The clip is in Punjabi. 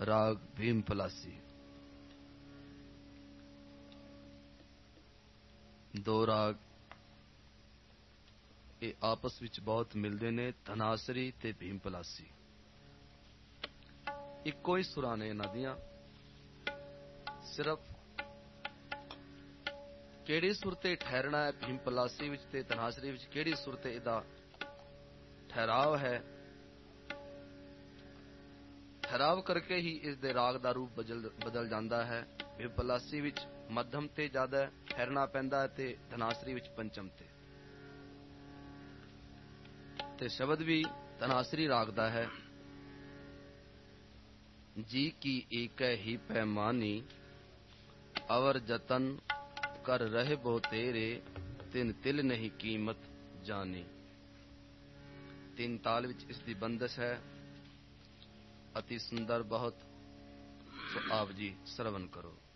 ਰਾਗ ਭੀਮ ਪਲਾਸੀ। ਦੋ ਰਾਗ ਇਹ ਆਪਸ ਵਿੱਚ ਬਹੁਤ ਮਿਲਦੇ ਨੇ, ਧਨਾਸਰੀ ਤੇ ਭੀਮ ਪਲਾਸੀ। ਇੱਕੋ ਹੀ ਸੁਰਾਂ ਨੇ ਇਹਨਾਂ ਦੀਆਂ, ਸਿਰਫ ਕਿਹੜੀ ਸੁਰ ਤੇ ਠਹਿਰਨਾ ਹੈ ਭੀਮ ਪਲਾਸੀ ਵਿੱਚ ਤੇ ਧਨਾਸਰੀ ਵਿੱਚ, ਕਿਹੜੀ ਸੁਰ ਤੇ ਇਹਦਾ ਠਹਿਰਾਵ ਹੈ, ਠਹਿਰਾਵ ਕਰਕੇ ਹੀ ਇਸ ਦੇ ਰਾਗ ਦਾ ਰੂਪ ਬਦਲ ਜਾਂਦਾ ਹੈ। ਭੀਮ ਪਲਾਸੀ ਵਿੱਚ ਮੱਧਮ ਤੇ ਜ਼ਿਆਦਾ ਠਹਿਰਨਾ ਪੈਂਦਾ ਹੈ ਤੇ ਧਨਾਸਰੀ ਵਿੱਚ ਪੰਚਮ ਤੇ ਸ਼ਬਦ ਵੀ ਧਨਾਸਰੀ ਰਾਗ ਦਾ ਹੈ। ਜੀ ਕੀ ਏਕੈ ਹੀ ਪੈਮਾਨੀ, ਅਵਰ ਜਤਨ ਕਰ ਰਹੇ ਬੋ ਤੇਰੇ, ਤਿੰਨ ਤਿਲ ਨਹੀਂ ਕੀਮਤ ਜਾਨੀ। ਤਿੰਨ ਤਾਲ ਵਿੱਚ ਇਸ ਦੀ ਬੰਦਸ਼ ਹੈ। ਅਤੀ ਸੁੰਦਰ ਬਹੁਤ। ਸੋ ਆਪ ਜੀ ਸਰਵਨ ਕਰੋ।